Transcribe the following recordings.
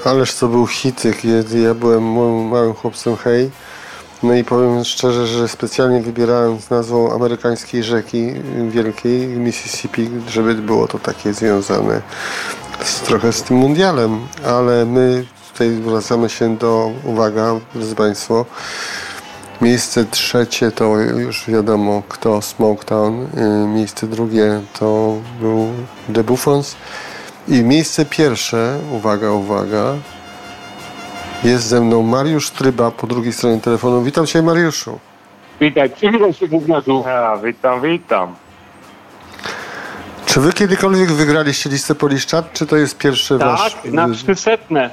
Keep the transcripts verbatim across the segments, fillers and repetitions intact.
Ależ to był hit, kiedy ja byłem małym chłopcem, hej. No i powiem szczerze, że specjalnie wybierałem z nazwą amerykańskiej rzeki wielkiej, Mississippi, żeby było to takie związane z, trochę z tym mundialem. Ale my tutaj wracamy się do, uwaga, drodzy Państwo, miejsce trzecie to już wiadomo kto, Smoketown. Miejsce drugie to był The Buffons. I miejsce pierwsze, uwaga, uwaga, jest ze mną Mariusz Tryba po drugiej stronie telefonu. Witam Cię, Mariuszu. Witaj, przywitam się gówniarzu. A, witam, witam. Czy Wy kiedykolwiek wygraliście listę Poliszczat, czy to jest pierwszy tak, wasz... Tak, na trzysetne.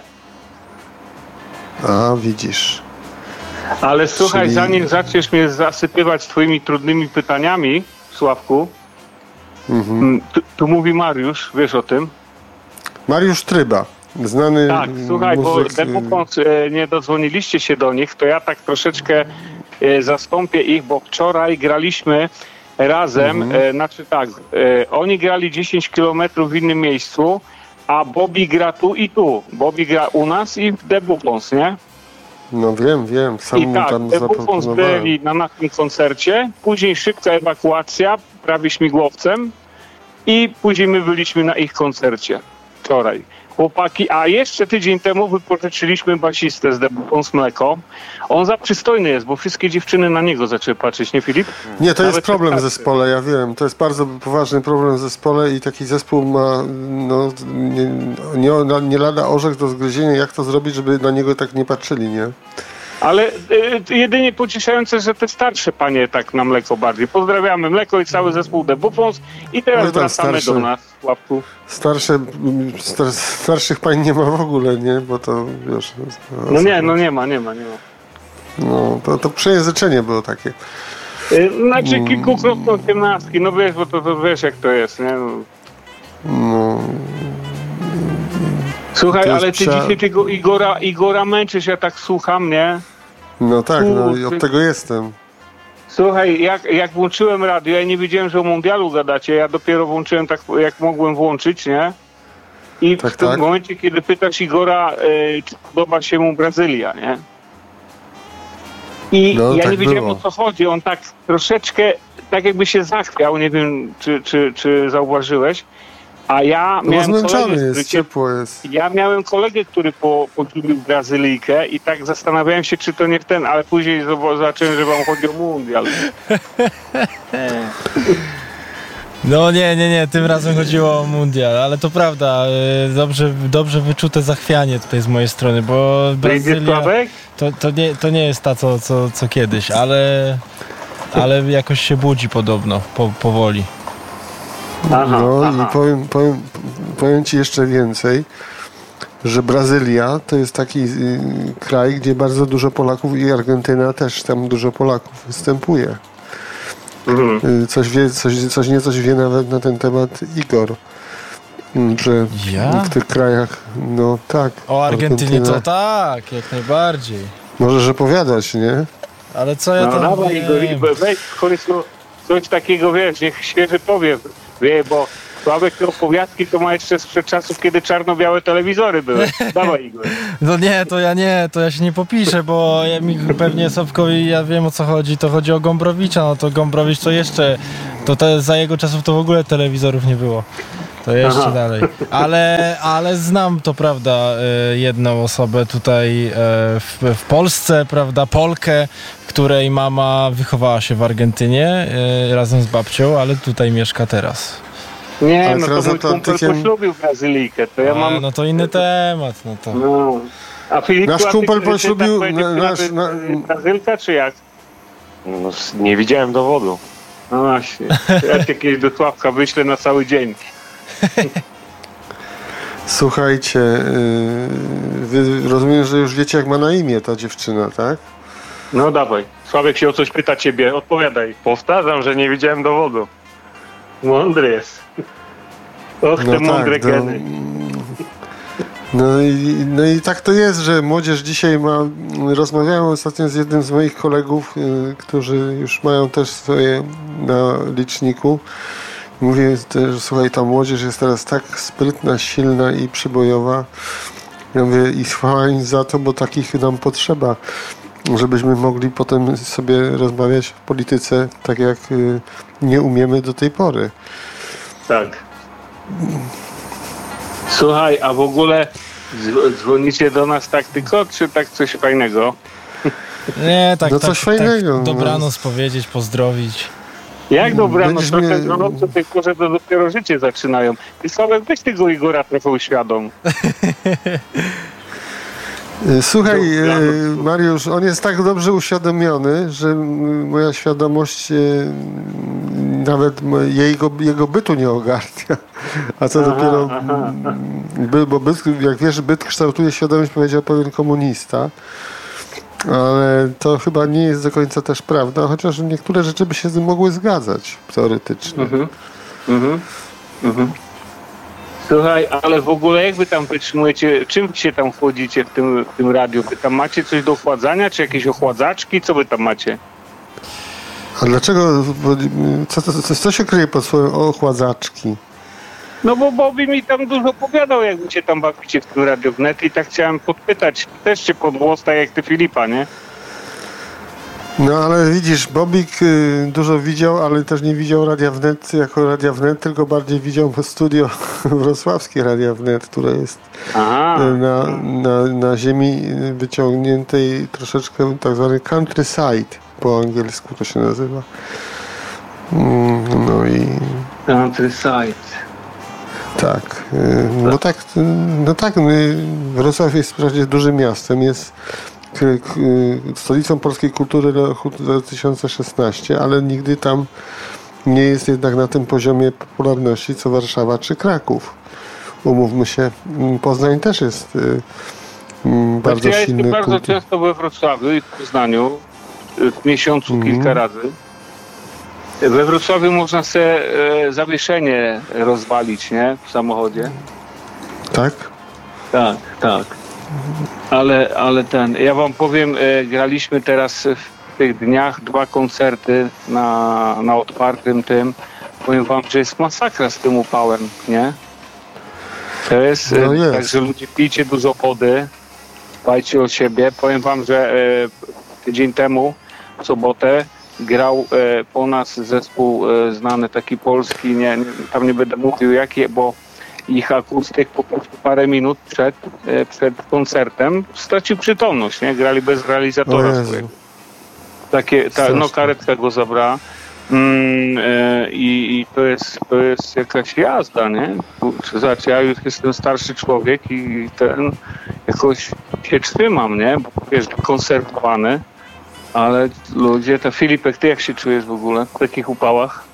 A, widzisz. Ale słuchaj, Czyli... zanim zaczniesz mnie zasypywać twoimi trudnymi pytaniami, Sławku, mhm. tu, tu mówi Mariusz, wiesz o tym? Mariusz Tryba, znany Tak, słuchaj, muzyk... bo dopóki nie dodzwoniliście się do nich, to ja tak troszeczkę zastąpię ich, bo wczoraj graliśmy razem, mhm. znaczy tak, oni grali dziesięć kilometrów w innym miejscu, a Bobby gra tu i tu. Bobby gra u nas i w The Buffons, nie? No wiem, wiem, sam I tak, tam The Buffons byli na naszym koncercie, później szybka ewakuacja, prawie śmigłowcem i później my byliśmy na ich koncercie wczoraj. Chłopaki, a jeszcze tydzień temu wypożyczyliśmy basistę z The Buffons Mleko. On za przystojny jest, bo wszystkie dziewczyny na niego zaczęły patrzeć, nie Filip? Nie, to Nawet jest problem w zespole, ja wiem. To jest bardzo poważny problem w zespole i taki zespół ma no, nie, nie, nie lada orzech do zgryzienia, jak to zrobić, żeby na niego tak nie patrzyli, nie? Ale y, jedynie pocieszające, że te starsze panie tak na Mleko bardziej. Pozdrawiamy Mleko i cały zespół The Buffons i teraz wracamy starsze, do nas, Sławku. Starsze, star, starszych pań nie ma w ogóle, nie? Bo to, wiesz... No, no nie, no nie ma, nie ma, nie ma. No, to, to przejęzyczenie było takie. Y, znaczy kilkukrotne osiemnastki, no wiesz, bo to, to wiesz jak to jest, nie? No... Słuchaj, ale ty prze... dzisiaj tego Igora, Igora męczysz, ja tak słucham, nie? No tak, no i od tego jestem. Słuchaj, jak, jak włączyłem radio, ja nie wiedziałem, że o mundialu gadacie, ja dopiero włączyłem tak, jak mogłem włączyć, nie? I tak, w tym tak. momencie, kiedy pytasz Igora, y, czy podoba się mu Brazylia, nie? I no, ja tak nie wiedziałem, było. O co chodzi, on tak troszeczkę, tak jakby się zachwiał, nie wiem, czy, czy, czy zauważyłeś. A ja no miałem kolegę, jest, ciepło jest. Ja miałem kolegę, który po, polubił Brazylijkę i tak zastanawiałem się, czy to nie w ten, ale później zobaczyłem, że wam chodzi o mundial. No nie, nie, nie, tym razem chodziło o mundial, ale to prawda, dobrze, dobrze wyczute zachwianie tutaj z mojej strony, bo Brazylia to, to, nie, to nie jest ta, co, co, co kiedyś, ale, ale jakoś się budzi podobno, po, powoli. Aha, no aha. I powiem, powiem, powiem Ci jeszcze więcej, że Brazylia to jest taki y, kraj, gdzie bardzo dużo Polaków i Argentyna też tam dużo Polaków występuje. Mhm. Y, coś wie, coś, coś niecoś wie nawet na ten temat Igor, y, że ja? w tych krajach, no tak. O Argentynie Argentyna, to tak, jak najbardziej. Możesz opowiadać, nie? Ale co ja no, tam dawaj, Igor, weź w końcu coś takiego, wiesz, niech świeży powie. Wie, bo Sławek te opowiadki to ma jeszcze sprzed czasów, kiedy czarno-białe telewizory były. Dawaj, Igor. No nie, to ja nie, to ja się nie popiszę, bo ja, mi pewnie Sobkowi, ja wiem o co chodzi, to chodzi o Gombrowicza, no to Gombrowicz to jeszcze, to te, za jego czasów to w ogóle telewizorów nie było. To jeszcze Aha. dalej. Ale, ale znam, to prawda, jedną osobę tutaj w, w Polsce, prawda, Polkę, której mama wychowała się w Argentynie razem z babcią, ale tutaj mieszka teraz. Nie, ale no to mój kumpel poślubił Brazylijkę, to ja A, mam... No to inny temat, no to... No. A Filip, nasz kumpel poślubił... Tak na, nasz, na... Brazylka, czy jak? No, nie widziałem dowodu. No właśnie, ja cię kiedyś do Sławka wyślę na cały dzień. Słuchajcie, wy rozumiem, że już wiecie, jak ma na imię ta dziewczyna, tak? No dawaj, Sławek się o coś pyta ciebie, odpowiadaj. Powtarzam, że nie widziałem dowodu. Mądry jest. Och, no te tak, mądre no, geny. No i, no i tak to jest, że młodzież dzisiaj ma... Rozmawiałem ostatnio z jednym z moich kolegów, y, którzy już mają też swoje na liczniku. Mówię, że słuchaj, ta młodzież jest teraz tak sprytna, silna i przybojowa, Ja mówię, i chwała im za to, bo takich nam potrzeba, żebyśmy mogli potem sobie rozmawiać w polityce tak, jak y, nie umiemy do tej pory. Tak. Słuchaj, a w ogóle dzw- dzwonicie do nas tak tylko, czy tak coś fajnego? Nie, tak, No tak, coś fajnego, tak no. dobranoc powiedzieć, pozdrowić. Jak dobranoc, Będziesz trochę mnie- gorąco, tylko że to dopiero życie zaczynają. Ty Sławek, weź tego Igora trochę uświadom. Y, Słuchaj, Dobra. y, Mariusz, on jest tak dobrze uświadomiony, że y, moja świadomość y, nawet mo- jego, jego bytu nie ogarnia. A co Aha, dopiero, aha, mm, by, bo byt, jak wiesz, byt kształtuje świadomość, powiedział pewien komunista. Ale to chyba nie jest do końca też prawda, chociaż niektóre rzeczy by się z tym mogły zgadzać teoretycznie. Mhm. Mhm. Mhm. Słuchaj, ale w ogóle jak wy tam wytrzymujecie, czym się tam chłodzicie w tym, w tym radiu? Wy tam macie coś do ochładzania, czy jakieś ochładzaczki? Co wy tam macie? A dlaczego, bo, co, co, co, co się kryje pod słowem ochładzaczki? No bo Bobby mi tam dużo opowiadał, jak wy się tam bawicie w tym radiu wnet i tak chciałem podpytać, też cię pod włos, tak jak ty Filipa, nie? No ale widzisz, Bobik y, dużo widział, ale też nie widział Radia Wnet jako Radia Wnet, tylko bardziej widział studio wrocławskie Radia Wnet, które jest Aha. y, na, na, na ziemi wyciągniętej troszeczkę tak zwany countryside, po angielsku to się nazywa. Mm, No i Countryside. tak, y, no tak, y, no tak, y, Wrocław jest wprawdzie dużym miastem, jest k- k- stolicą polskiej kultury roku dwa tysiące szesnastego, ale nigdy tam nie jest jednak na tym poziomie popularności co Warszawa czy Kraków. Umówmy się, m, Poznań też jest y, m, bardzo Znaczy, ja jestem silny bardzo kultur. często we Wrocławiu i w Poznaniu, y, w miesiącu Mhm. kilka razy. We Wrocławiu można sobie e, zawieszenie rozwalić, nie? W samochodzie. Tak? Tak, tak. Ale, ale ten, ja wam powiem, e, graliśmy teraz w tych dniach dwa koncerty na, na otwartym tym. Powiem wam, że jest masakra z tym upałem, nie? To jest, e, No jest. także ludzie pijcie dużo wody, dbajcie o siebie. Powiem wam, że e, tydzień temu, w sobotę, grał e, po nas zespół e, znany taki polski, nie, nie, tam nie będę mówił jaki, bo ich akustyk po prostu parę minut przed, e, przed koncertem stracił przytomność, nie? Grali bez O realizatora Jezu. swojego. Takie, ta, no Straszne. karetka go zabrała. Mm, e, i, I to jest, to jest jakaś jazda, nie? Kurczę, zobacz, ja już jestem starszy człowiek i ten jakoś się trzymam, nie? Bo wiesz, konserwowany. Ale ludzie, to Filipek, ty jak się czujesz w ogóle w takich upałach?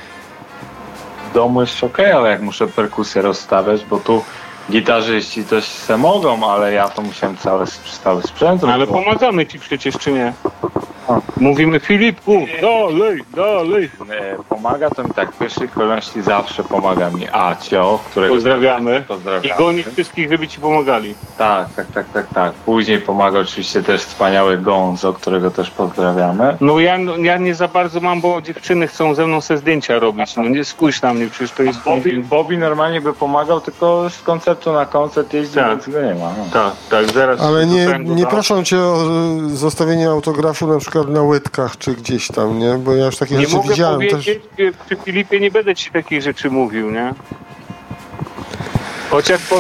W domu jest okej, ale jak muszę perkusję rozstawiać, bo tu gitarzyści też se mogą, ale ja to musiałem cały, cały sprzęt. Ale bo- pomagamy ci przecież, czy nie? Mówimy Filipku, dalej, dalej. E, Pomaga to mi tak, w pierwszej kolejności zawsze pomaga mi Acio, którego Pozdrawiamy. I pozdrawiamy. goni wszystkich, żeby ci pomagali. Tak, tak, tak, tak, tak. Później pomaga oczywiście też wspaniały Gonzo, którego też pozdrawiamy. No ja, ja nie za bardzo mam, bo dziewczyny chcą ze mną se zdjęcia robić. No nie spójrz na mnie, przecież to jest... Bobby, Bobby normalnie by pomagał, tylko z koncertu na koncert jeździ, Tak. więc go nie ma. No. Tak, tak, zaraz... Ale nie, dostałem go nie na- proszą cię o y, zostawienie autografu na przykład na łydkach czy gdzieś tam, nie? Bo ja już takie Nie rzeczy mogę widziałem powiedzieć, też. przy Filipie nie będę ci takich rzeczy mówił, nie? Chociaż